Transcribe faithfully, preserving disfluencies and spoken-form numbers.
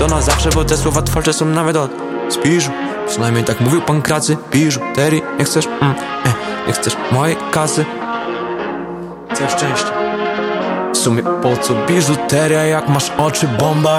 to na zawsze, bo te słowa twórcze są nawet od spiżu. Przynajmniej tak mówił pan Kracy. Biżuterii, nie chcesz, mm, eh, nie chcesz mojej kasy. Całe szczęście. W sumie po co biżuteria, jak masz oczy bomba?